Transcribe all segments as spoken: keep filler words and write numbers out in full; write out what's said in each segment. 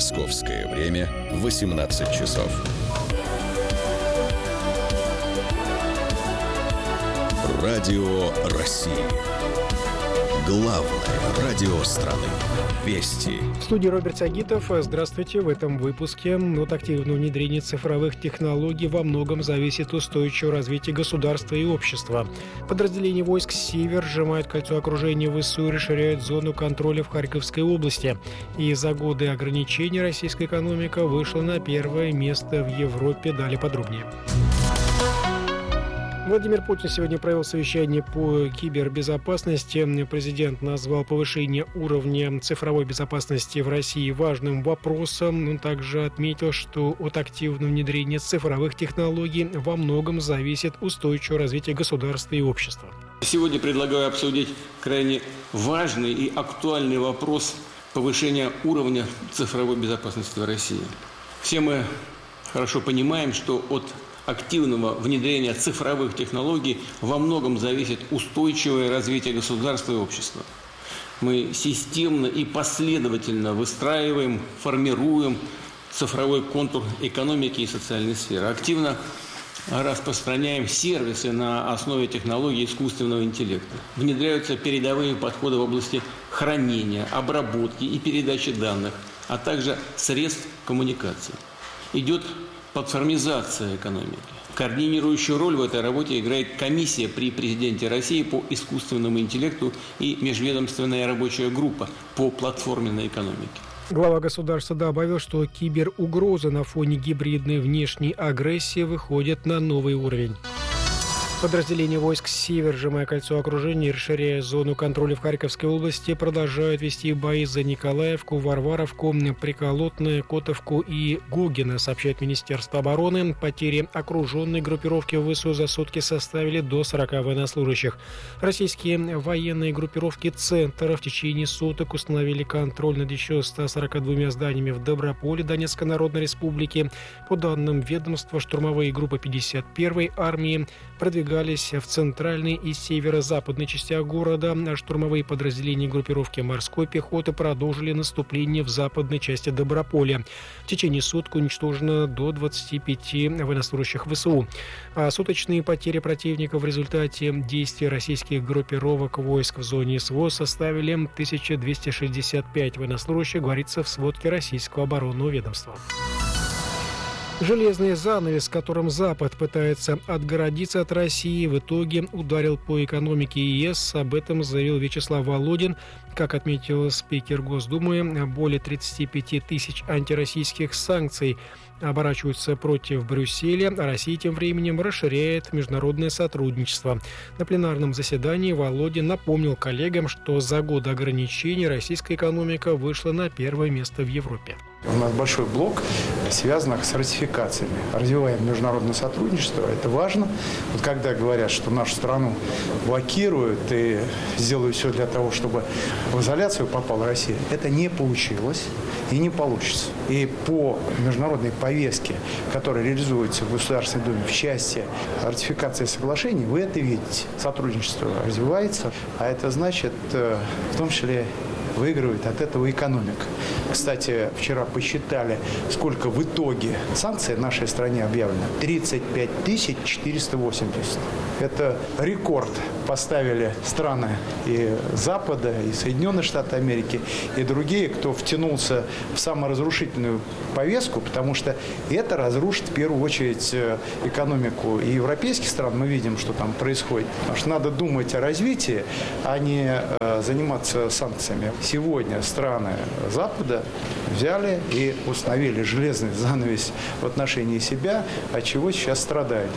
Московское время восемнадцать часов. Радио России. Главное радио страны. Вести. В студии Роберт Сагитов. Здравствуйте. В этом выпуске от активного внедрения цифровых технологий во многом зависит устойчивое развитие государства и общества. Подразделения войск «Север» сжимают кольцо окружения ВСУ и расширяют зону контроля в Харьковской области. И за годы ограничений российская экономика вышла на первое место в Европе. Далее подробнее. Владимир Путин сегодня провел совещание по кибербезопасности. Президент назвал повышение уровня цифровой безопасности в России важным вопросом. Он также отметил, что от активного внедрения цифровых технологий во многом зависит устойчивое развитие государства и общества. Сегодня предлагаю обсудить крайне важный и актуальный вопрос повышения уровня цифровой безопасности в России. Все мы хорошо понимаем, что от активного внедрения цифровых технологий во многом зависит устойчивое развитие государства и общества. Мы системно и последовательно выстраиваем, формируем цифровой контур экономики и социальной сферы. Активно распространяем сервисы на основе технологий искусственного интеллекта. Внедряются передовые подходы в области хранения, обработки и передачи данных, а также средств коммуникации. Идет платформизация экономики. Координирующую роль в этой работе играет комиссия при президенте России по искусственному интеллекту и межведомственная рабочая группа по платформенной экономике. Глава государства добавил, что киберугроза на фоне гибридной внешней агрессии выходит на новый уровень. Подразделения войск «Север», сжимая кольцо окружения и расширяя зону контроля в Харьковской области, продолжают вести бои за Николаевку, Варваровку, Приколотное, Котовку и Гогино, сообщает Министерство обороны. Потери окруженной группировки ВСУ за сутки составили до сорока военнослужащих. Российские военные группировки «Центр» в течение суток установили контроль над еще ста сорока двумя зданиями в Доброполе Донецкой Народной Республики. По данным ведомства, штурмовые группы пятьдесят первой армии продвигались в центральной и северо-западной частях города. Штурмовые подразделения группировки морской пехоты продолжили наступление в западной части Доброполя. В течение суток уничтожено до двадцати пяти военнослужащих ВСУ. А суточные потери противника в результате действий российских группировок войск в зоне СВО составили тысячу двести шестьдесят пять военнослужащих, говорится в сводке российского оборонного ведомства. Железный занавес, которым Запад пытается отгородиться от России, в итоге ударил по экономике ЕС. Об этом заявил Вячеслав Володин. Как отметил спикер Госдумы, более тридцати пяти тысяч антироссийских санкций оборачиваются против Брюсселя, а Россия тем временем расширяет международное сотрудничество. На пленарном заседании Володин напомнил коллегам, что за годы ограничений российская экономика вышла на первое место в Европе. У нас большой блок, связанных с ратификациями. Развиваем международное сотрудничество, это важно. Вот когда говорят, что нашу страну блокируют и сделают все для того, чтобы в изоляцию попала Россия, это не получилось и не получится. И по международной повестке, которая реализуется в Государственной Думе в части ратификации соглашений, вы это видите. Сотрудничество развивается, а это значит, в том числе, выигрывает от этого экономика. Кстати, вчера посчитали, сколько в итоге санкций в нашей стране объявлено. тридцать пять тысяч четыреста восемьдесят. Это рекорд поставили страны и Запада, и Соединенные Штаты Америки, и другие, кто втянулся в саморазрушительную повестку, потому что это разрушит в первую очередь экономику и европейских стран. Мы видим, что там происходит. Потому что надо думать о развитии, а не заниматься санкциями. Сегодня страны Запада взяли и установили железный занавес в отношении себя, от чего сейчас страдают.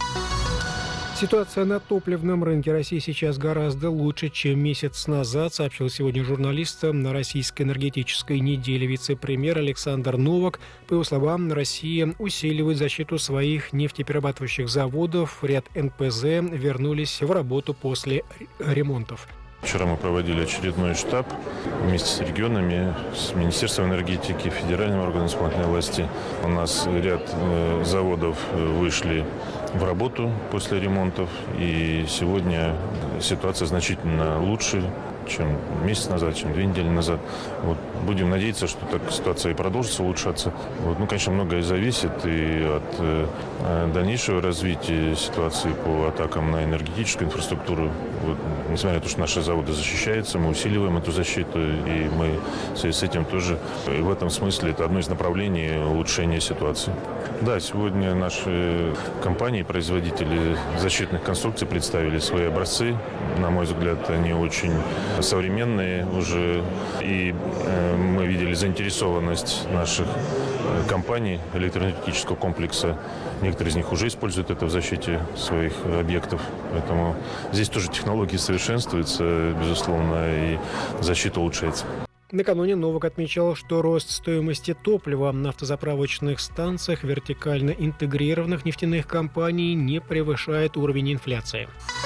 Ситуация на топливном рынке России сейчас гораздо лучше, чем месяц назад, сообщил сегодня журналистам на Российской энергетической неделе вице-премьер Александр Новак. По его словам, Россия усиливает защиту своих нефтеперерабатывающих заводов. Ряд эн пэ зэ вернулись в работу после ремонтов. Вчера мы проводили очередной штаб вместе с регионами, с Министерством энергетики, федеральным органом исполнительной власти. У нас ряд э, заводов вышли в работу после ремонтов, и сегодня ситуация значительно лучше, чем месяц назад, чем две недели назад. Вот. Будем надеяться, что так ситуация и продолжится улучшаться. Вот. Ну, конечно, многое зависит и от э, дальнейшего развития ситуации по атакам на энергетическую инфраструктуру. Вот. Несмотря на то, что наши заводы защищаются, мы усиливаем эту защиту, и мы в связи с этим тоже, и в этом смысле, это одно из направлений улучшения ситуации. Да, сегодня наши компании, производители защитных конструкций представили свои образцы. На мой взгляд, они очень современные уже, и э, мы видели заинтересованность наших компаний электроэнергетического комплекса. Некоторые из них уже используют это в защите своих объектов, поэтому здесь тоже технологии совершенствуются, безусловно, и защита улучшается. Накануне Новак отмечал, что рост стоимости топлива на автозаправочных станциях вертикально интегрированных нефтяных компаний не превышает уровень инфляции.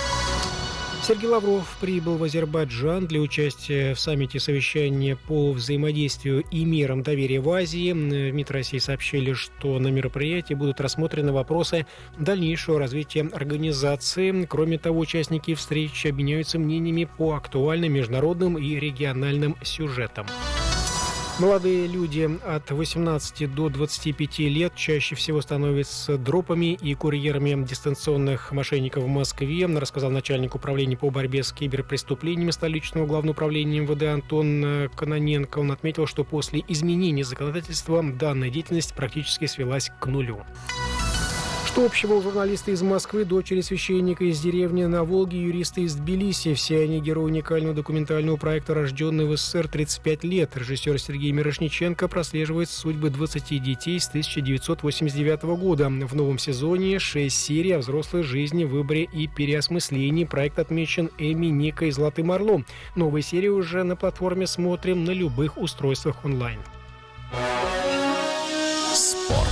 Сергей Лавров прибыл в Азербайджан для участия в саммите совещания по взаимодействию и мерам доверия в Азии. В МИД России сообщили, что на мероприятии будут рассмотрены вопросы дальнейшего развития организации. Кроме того, участники встречи обменяются мнениями по актуальным международным и региональным сюжетам. Молодые люди от восемнадцати до двадцати пяти лет чаще всего становятся дропами и курьерами дистанционных мошенников в Москве, рассказал начальник управления по борьбе с киберпреступлениями столичного главного управления эм вэ дэ Антон Кононенко. Он отметил, что после изменения законодательства данная деятельность практически свелась к нулю. Что общего у журналиста из Москвы, дочери священника из деревни на Волге, юриста из Тбилиси? Все они герои уникального документального проекта «Рожденный в СССР тридцать пять лет». Режиссер Сергей Мирошниченко прослеживает судьбы двадцати детей с тысяча девятьсот восемьдесят девятого года. В новом сезоне шесть серий о взрослой жизни, выборе и переосмыслении. Проект отмечен Эмми, Никой и Золотым Орлом. Новые серии уже на платформе «Смотрим» на любых устройствах онлайн. Спорт.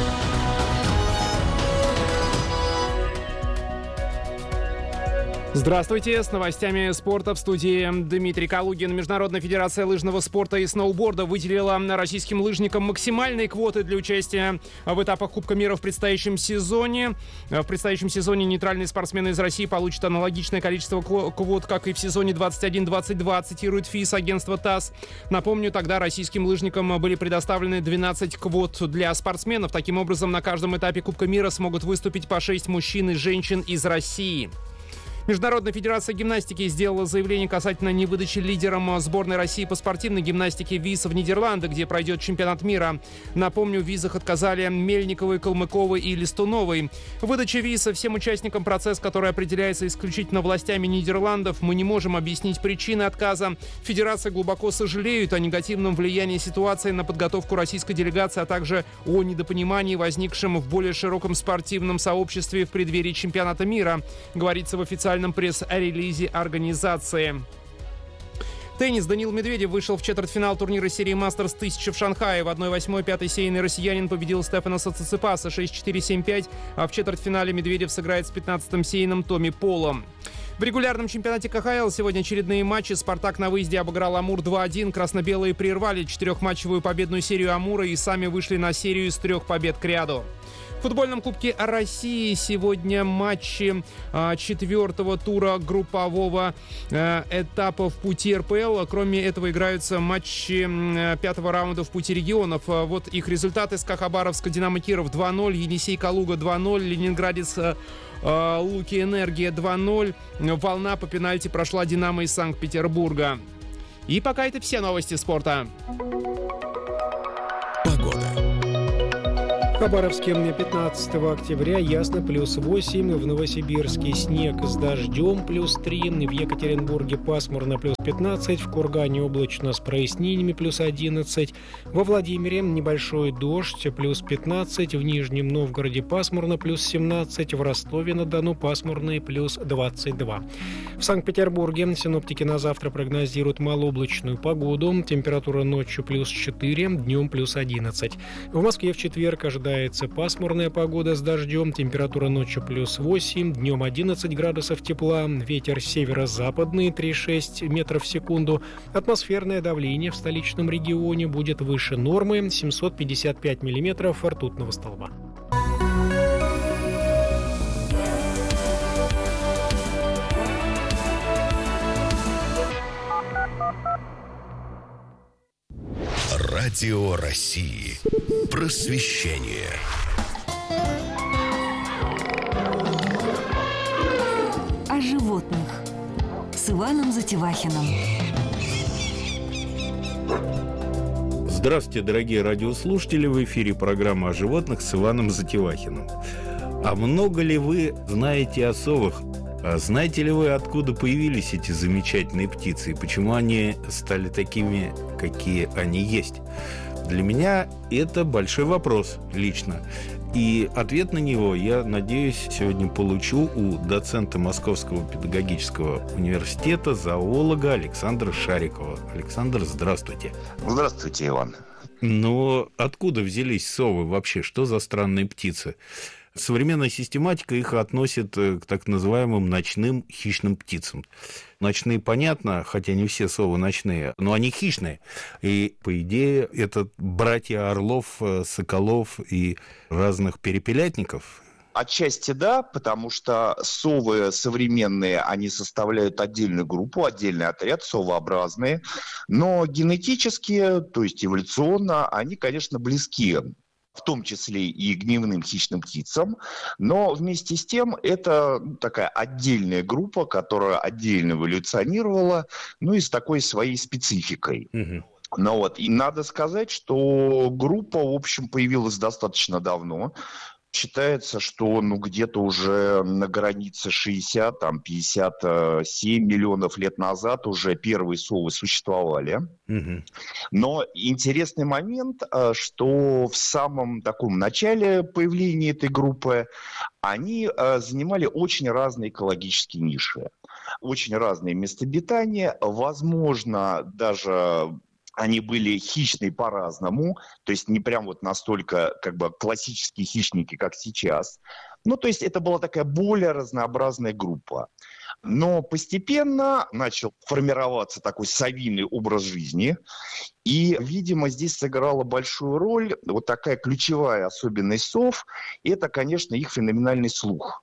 Здравствуйте, с новостями спорта в студии Дмитрий Калугин. Международная федерация лыжного спорта и сноуборда выделила российским лыжникам максимальные квоты для участия в этапах Кубка мира в предстоящем сезоне. В предстоящем сезоне нейтральные спортсмены из России получат аналогичное количество квот, как и в сезоне двадцать один двадцать два, цитирует ФИС агентство ТАСС. Напомню, тогда российским лыжникам были предоставлены двенадцать квот для спортсменов. Таким образом, на каждом этапе Кубка мира смогут выступить по шесть мужчин и женщин из России. Международная федерация гимнастики сделала заявление касательно невыдачи лидерам сборной России по спортивной гимнастике виз в Нидерланды, где пройдет чемпионат мира. Напомню, в визах отказали Мельниковой, Калмыковой и Листуновой. Выдача виз всем участникам — процесс, который определяется исключительно властями Нидерландов. Мы не можем объяснить причины отказа. Федерация глубоко сожалеет о негативном влиянии ситуации на подготовку российской делегации, а также о недопонимании, возникшем в более широком спортивном сообществе в преддверии чемпионата мира, говорится в официальном пресс-релизе организации. Теннис. Даниил Медведев вышел в четвертьфинал турнира серии «Мастерс тысяча» в Шанхае. В одна восьмой пятой сейный россиянин победил Стефаноса Циципаса шесть четыре семь пять, а в четвертьфинале Медведев сыграет с пятнадцатым сейном Томми Полом. В регулярном чемпионате ка ха эл сегодня очередные матчи. «Спартак» на выезде обыграл «Амур» два один. Красно-белые прервали четырехматчевую победную серию «Амура» и сами вышли на серию из трех побед к ряду. В футбольном Кубке России сегодня матчи а, четвертого тура группового а, этапа в пути эр пэ эл. Кроме этого играются матчи а, пятого раунда в пути регионов. А, вот их результаты: СКА Хабаровск, Динамо Киров два ноль, Енисей Калуга два ноль, Ленинградец а, а, Луки Энергия два ноль. Волна по пенальти прошла Динамо из Санкт-Петербурга. И пока это все новости спорта. В Хабаровске пятнадцатого октября ясно плюс восемь, в Новосибирске снег с дождем плюс три, в Екатеринбурге пасмурно плюс пятнадцать, в Кургане облачно с прояснениями плюс одиннадцать, во Владимире небольшой дождь плюс пятнадцать, в Нижнем Новгороде пасмурно плюс семнадцать, в Ростове-на-Дону пасмурно плюс двадцать два. В Санкт-Петербурге синоптики на завтра прогнозируют малооблачную погоду, температура ночью плюс четыре, днем плюс одиннадцать. В Москве в четверг ожидается пасмурная погода с дождем, температура ночью плюс восемь, днем одиннадцать градусов тепла, ветер северо-западный три-шесть метров в секунду, атмосферное давление в столичном регионе будет выше нормы семьсот пятьдесят пять миллиметров ртутного столба. Радио России. Просвещение. О животных с Иваном Затевахиным. Здравствуйте, дорогие радиослушатели! В эфире программа о животных с Иваном Затевахиным. А много ли вы знаете о совах? А знаете ли вы, откуда появились эти замечательные птицы и почему они стали такими, какие они есть? Для меня это большой вопрос лично. И ответ на него, я надеюсь, сегодня получу у доцента Московского педагогического университета, зоолога Александра Шарикова. Александр, здравствуйте. Здравствуйте, Иван. Но откуда взялись совы вообще? Что за странные птицы? Современная систематика их относит к так называемым ночным хищным птицам. Ночные, понятно, хотя не все совы ночные, но они хищные. И, по идее, это братья орлов, соколов и разных перепелятников. Отчасти да, потому что совы современные, они составляют отдельную группу, отдельный отряд, совообразные. Но генетически, то есть эволюционно, они, конечно, близки, в том числе и к дневным хищным птицам, но вместе с тем это такая отдельная группа, которая отдельно эволюционировала, ну и с такой своей спецификой. Угу. Ну вот, и надо сказать, что группа, в общем, появилась достаточно давно. Считается, что ну, где-то уже на границе шестьдесят, там, пятьдесят семь миллионов лет назад уже первые совы существовали. Угу. Но интересный момент, что в самом таком начале появления этой группы они занимали очень разные экологические ниши, очень разные места обитания, возможно, даже... Они были хищные по-разному, то есть не прям вот настолько как бы классические хищники, как сейчас. Ну, то есть это была такая более разнообразная группа. Но постепенно начал формироваться такой совиный образ жизни. И, видимо, здесь сыграла большую роль вот такая ключевая особенность сов – это, конечно, их феноменальный слух.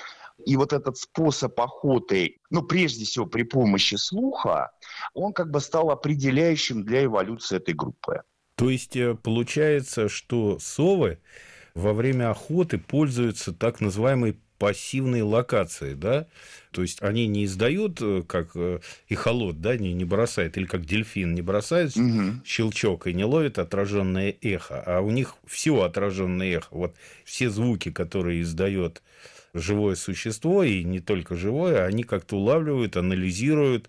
И вот этот способ охоты, ну, прежде всего, при помощи слуха, он как бы стал определяющим для эволюции этой группы. То есть получается, что совы во время охоты пользуются так называемой пассивной локацией, да? То есть они не издают, как эхолот, да, не, не бросает, или как дельфин не бросает угу. щелчок и не ловит отраженное эхо, а у них все отраженное эхо. Вот все звуки, которые издает живое существо, и не только живое, они как-то улавливают, анализируют,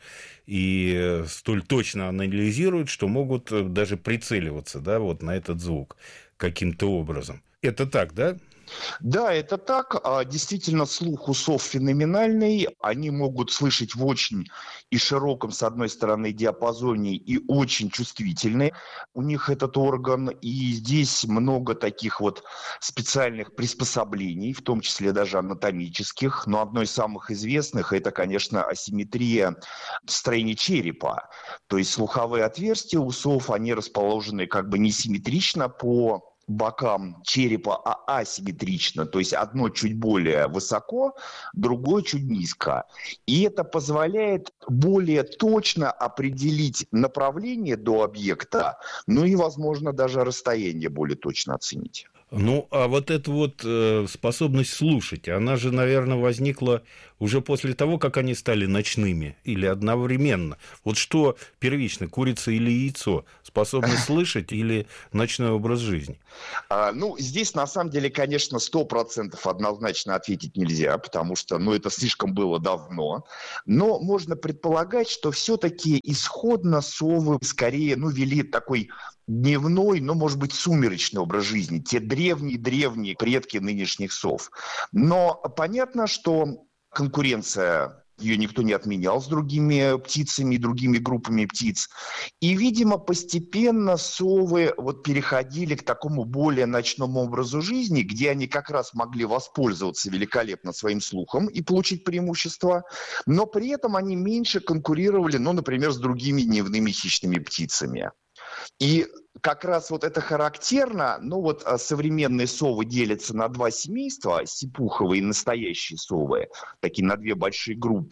и столь точно анализируют, что могут даже прицеливаться, да, вот на этот звук каким-то образом. Это так, да? Да, это так. Действительно, слух у сов феноменальный. Они могут слышать в очень и широком, с одной стороны, диапазоне, и очень чувствительный. У них этот орган. И здесь много таких вот специальных приспособлений, в том числе даже анатомических. Но одно из самых известных – это, конечно, асимметрия строения черепа. То есть слуховые отверстия у сов, они расположены как бы несимметрично по бокам черепа, а асимметрично, то есть одно чуть более высоко, другое чуть низко. И это позволяет более точно определить направление до объекта, ну и, возможно, даже расстояние более точно оценить. Ну, а вот эта вот э, способность слушать, она же, наверное, возникла уже после того, как они стали ночными, или одновременно. Вот что первично, курица или яйцо? Способность слышать или ночной образ жизни? А, ну, здесь, на самом деле, конечно, сто процентов однозначно ответить нельзя, потому что, ну, это слишком было давно. Но можно предполагать, что все-таки исходно совы скорее, ну, вели такой дневной, но, может быть, сумеречный образ жизни. Те древние-древние предки нынешних сов. Но понятно, что конкуренция, ее никто не отменял с другими птицами, другими группами птиц. И, видимо, постепенно совы вот переходили к такому более ночному образу жизни, где они как раз могли воспользоваться великолепно своим слухом и получить преимущество, но при этом они меньше конкурировали, ну, например, с другими дневными хищными птицами. И как раз вот это характерно, ну вот современные совы делятся на два семейства, сипуховые и настоящие совы, такие на две большие группы.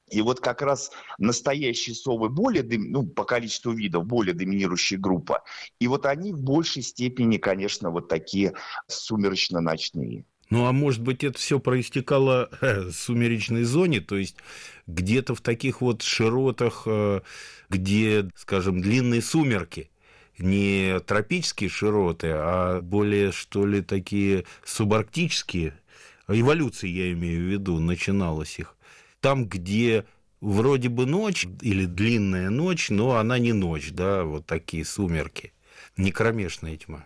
И вот как раз настоящие совы, более, ну, по количеству видов, более доминирующая группа. И вот они в большей степени, конечно, вот такие сумеречно-ночные. Ну, а может быть, это все проистекало в сумеречной зоне, то есть где-то в таких вот широтах, где, скажем, длинные сумерки, не тропические широты, а более, что ли, такие субарктические, эволюции, я имею в виду, начиналась их. Там, где вроде бы ночь или длинная ночь, но она не ночь, да, вот такие сумерки, не кромешная тьма.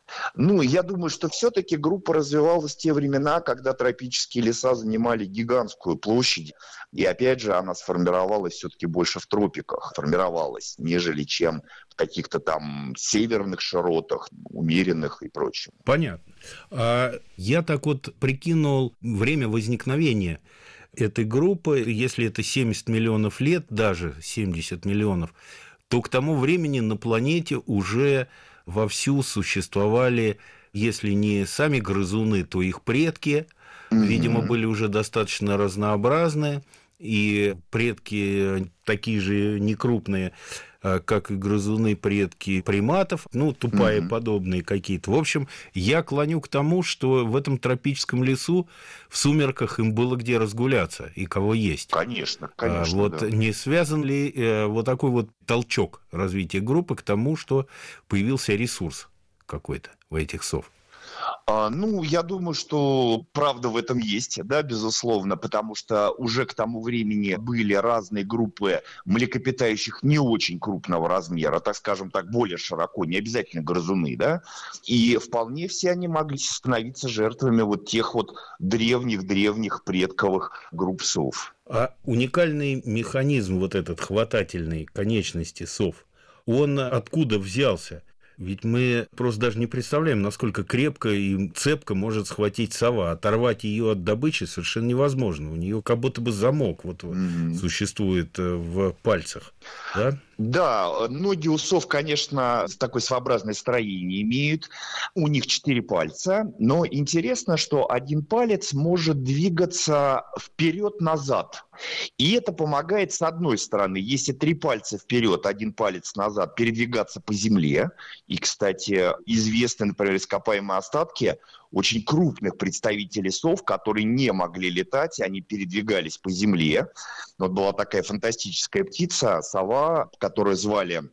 Ну, я думаю, что все-таки группа развивалась в те времена, когда тропические леса занимали гигантскую площадь. И опять же, она сформировалась все-таки больше в тропиках, формировалась, нежели чем в каких-то там северных широтах, умеренных и прочем. Понятно. А я так вот прикинул время возникновения этой группы, если это семьдесят миллионов лет, даже семьдесят миллионов, то к тому времени на планете уже вовсю существовали, если не сами грызуны, то их предки, mm-hmm. видимо, были уже достаточно разнообразные, и предки такие же некрупные, как и грызуны, предки приматов, ну, тупаеподобные mm-hmm. какие-то. В общем, я клоню к тому, что в этом тропическом лесу в сумерках им было где разгуляться и кого есть. Конечно, конечно. Вот да. Не связан ли э, вот такой вот толчок развития группы к тому, что появился ресурс какой-то у этих сов? А, ну, я думаю, что правда в этом есть, да, безусловно, потому что уже к тому времени были разные группы млекопитающих не очень крупного размера, так скажем так, более широко, не обязательно грызуны, да, и вполне все они могли становиться жертвами вот тех вот древних-древних предковых групп сов. А уникальный механизм вот этот хватательной конечности сов, он откуда взялся? Ведь мы просто даже не представляем, насколько крепко и цепко может схватить сова. Оторвать ее от добычи совершенно невозможно. У нее как будто бы замок вот mm-hmm. существует в пальцах. Да? Да, ноги у сов, конечно, такое своеобразное строение имеют. У них четыре пальца, но интересно, что один палец может двигаться вперед-назад. И это помогает, с одной стороны, если три пальца вперед, один палец назад, передвигаться по земле. И, кстати, известны, например, ископаемые остатки очень крупных представителей сов, которые не могли летать, они передвигались по земле. Вот была такая фантастическая птица, сова, которую звали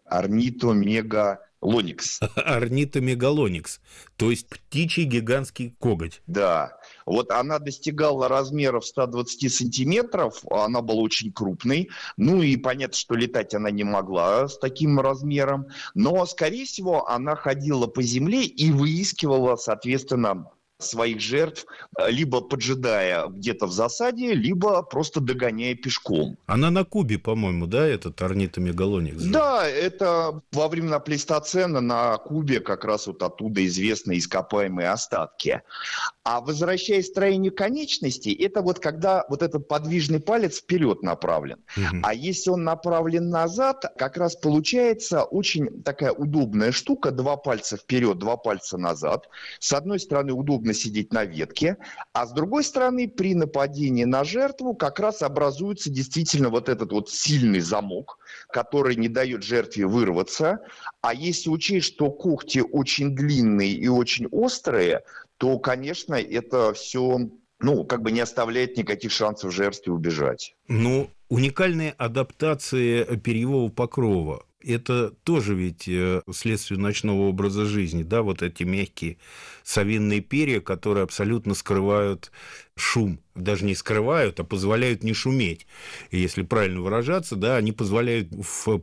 орнитомегалоникс. Орнитомегалоникс, то есть птичий гигантский коготь. Да. Вот она достигала размеров ста двадцати сантиметров, она была очень крупной. Ну и понятно, что летать она не могла с таким размером. Но, скорее всего, она ходила по земле и выискивала, соответственно, своих жертв, либо поджидая где-то в засаде, либо просто догоняя пешком. Она на Кубе, по-моему, да, этот орнитомегалоникс? Да, это во времена плейстоцена на Кубе как раз вот оттуда известны ископаемые остатки. А возвращаясь к строению конечностей, это вот когда вот этот подвижный палец вперед направлен. Угу. А если он направлен назад, как раз получается очень такая удобная штука. Два пальца вперед, два пальца назад. С одной стороны, удобно сидеть на ветке, а с другой стороны, при нападении на жертву как раз образуется действительно вот этот вот сильный замок, который не дает жертве вырваться. А если учесть, что когти очень длинные и очень острые, то, конечно, это все, ну, как бы не оставляет никаких шансов жертве убежать. Ну, уникальные адаптации перьевого покрова. Это тоже ведь следствие ночного образа жизни, да, вот эти мягкие совиные перья, которые абсолютно скрывают шум, даже не скрывают, а позволяют не шуметь. И если правильно выражаться, да, они позволяют в